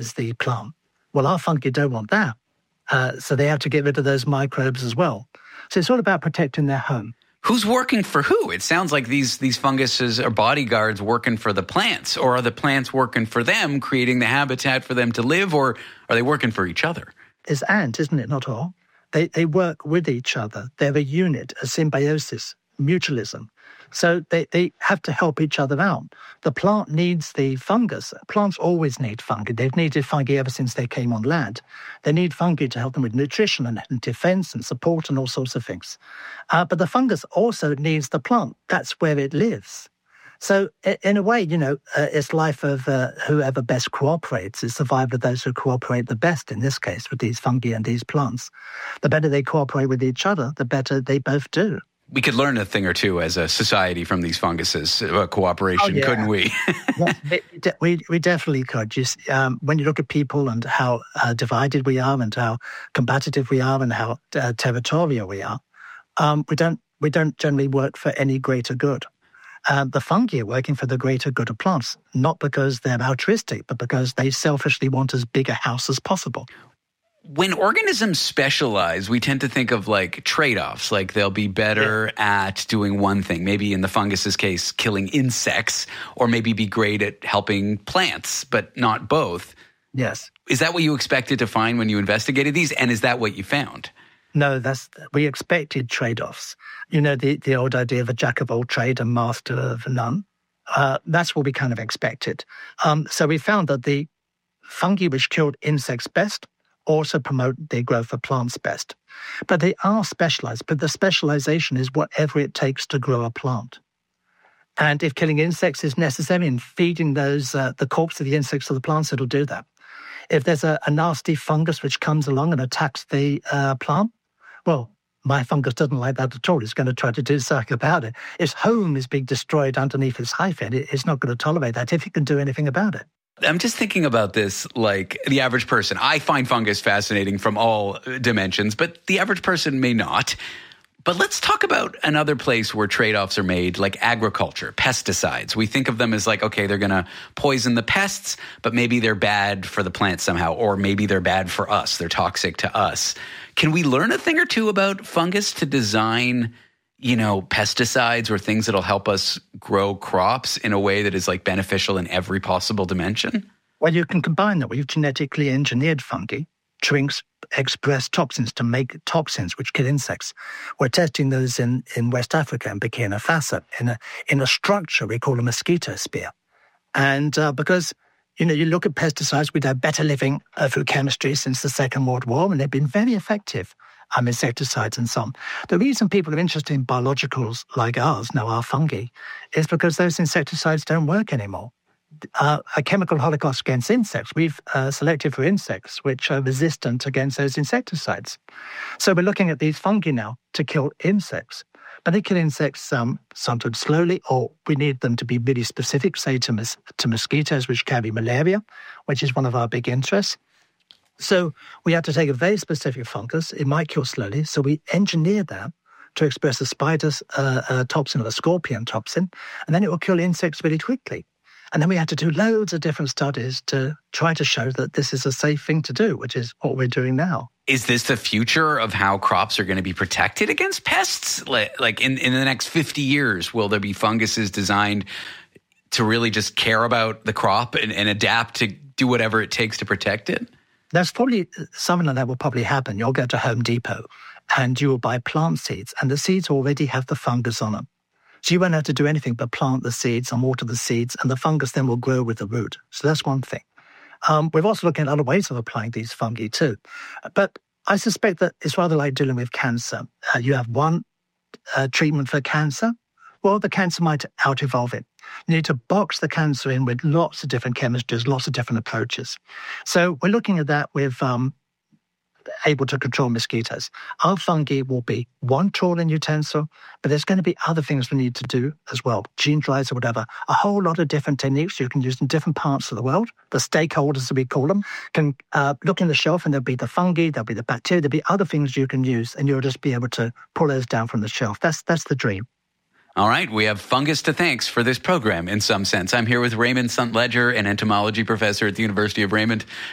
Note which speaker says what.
Speaker 1: as the plant. Well, our fungi don't want that. So they have to get rid of those microbes as well. So it's all about protecting their home.
Speaker 2: Who's working for who? It sounds like these funguses are bodyguards working for the plants, or are the plants working for them, creating the habitat for them to live, or are they working for each other?
Speaker 1: It's and, isn't it, not all? They work with each other. They're a unit, a symbiosis, mutualism. So they have to help each other out. The plant needs the fungus. Plants always need fungi. They've needed fungi ever since they came on land. They need fungi to help them with nutrition and defense and support and all sorts of things. But the fungus also needs the plant. That's where it lives. So in a way, it's life of whoever best cooperates. It's survival of those who cooperate the best, in this case, with these fungi and these plants. The better they cooperate with each other, the better they both do.
Speaker 2: We could learn a thing or two as a society from these funguses, cooperation, couldn't we?
Speaker 1: we definitely could. Just when you look at people and how divided we are and how combative we are and how territorial we are, we don't generally work for any greater good. The fungi are working for the greater good of plants, not because they're altruistic, but because they selfishly want as big a house as possible.
Speaker 2: When organisms specialize, we tend to think of like trade-offs, like they'll be better at doing one thing, maybe in the fungus's case, killing insects, or maybe be great at helping plants, but not both.
Speaker 1: Yes.
Speaker 2: Is that what you expected to find when you investigated these? And is that what you found?
Speaker 1: No, we expected trade-offs. The old idea of a jack of all trade and master of none. That's what we kind of expected. So we found that the fungi which killed insects best also promote the growth of plants best. But they are specialized, but the specialization is whatever it takes to grow a plant. And if killing insects is necessary and feeding those the corpse of the insects to the plants, it'll do that. If there's a nasty fungus which comes along and attacks the plant, well, my fungus doesn't like that at all. It's going to try to do something about it. Its home is being destroyed underneath its hyphae. It's not going to tolerate that if it can do anything about it.
Speaker 2: I'm just thinking about this like the average person. I find fungus fascinating from all dimensions, but the average person may not. But let's talk about another place where trade-offs are made, like agriculture, pesticides. We think of them as like, okay, they're going to poison the pests, but maybe they're bad for the plants somehow, or maybe they're bad for us. They're toxic to us. Can we learn a thing or two about fungus to design, pesticides or things that'll help us grow crops in a way that is like beneficial in every possible dimension?
Speaker 1: Well, you can combine that with genetically engineered fungi to express toxins, to make toxins which kill insects. We're testing those in West Africa, in Burkina Faso, in a structure we call a mosquito spear. And because, you look at pesticides, we've had better living through chemistry since the Second World War, and they've been very effective, insecticides and so on. The reason people are interested in biologicals like ours, now our fungi, is because those insecticides don't work anymore. A chemical holocaust against insects. We've selected for insects which are resistant against those insecticides. So we're looking at these fungi now to kill insects. But they kill insects sometimes slowly, or we need them to be really specific, say to mosquitoes which carry malaria, which is one of our big interests. So we had to take a very specific fungus. It might kill slowly, so we engineered that to express a spider's toxin or a scorpion toxin, and then it will kill insects really quickly. And then we had to do loads of different studies to try to show that this is a safe thing to do, which is what we're doing now.
Speaker 2: Is this the future of how crops are going to be protected against pests? Like in the next 50 years, will there be funguses designed to really just care about the crop and adapt to do whatever it takes to protect it?
Speaker 1: There's probably something like that will probably happen. You'll go to Home Depot and you will buy plant seeds, and the seeds already have the fungus on them. So you won't have to do anything but plant the seeds and water the seeds, and the fungus then will grow with the root. So that's one thing. We're also looking at other ways of applying these fungi too. But I suspect that it's rather like dealing with cancer. You have one treatment for cancer. Well, the cancer might out-evolve it. You need to box the cancer in with lots of different chemistries, lots of different approaches. So we're looking at that with able to control mosquitoes. Our fungi will be one trawling utensil, but there's going to be other things we need to do as well. Gene drives or whatever. A whole lot of different techniques you can use in different parts of the world. The stakeholders, as we call them, can look in the shelf and there'll be the fungi, there'll be the bacteria, there'll be other things you can use, and you'll just be able to pull those down from the shelf. That's the dream.
Speaker 2: All right, we have fungus to thanks for this program in some sense. I'm here with Raymond St. Ledger, an entomology professor at the University of Raymond.